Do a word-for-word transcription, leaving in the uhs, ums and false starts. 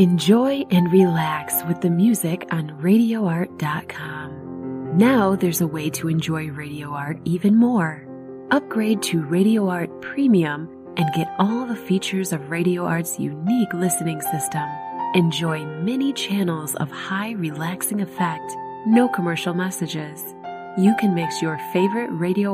Enjoy and relax with the music on radio art dot com. Now there's a way to enjoy Radio Art even more. Upgrade to Radio Art Premium and get all the features of Radio Art's unique listening system. Enjoy many channels of high relaxing effect, no commercial messages. You can mix your favorite Radio